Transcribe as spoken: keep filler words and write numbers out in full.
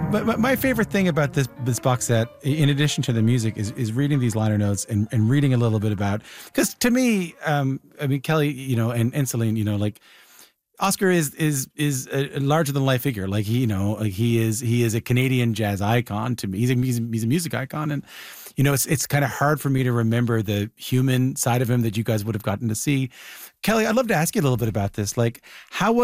But, but my favorite thing about this this box set, in addition to the music, is is reading these liner notes and, and reading a little bit about, because to me, um, I mean, Kelly, you know, and, and Celine, you know, like Oscar is is is a larger than life figure. Like he, you know, like he is he is a Canadian jazz icon to me. He's a he's a, he's a music icon, and you know, it's it's kind of hard for me to remember the human side of him that you guys would have gotten to see. Kelly, I'd love to ask you a little bit about this. Like, how was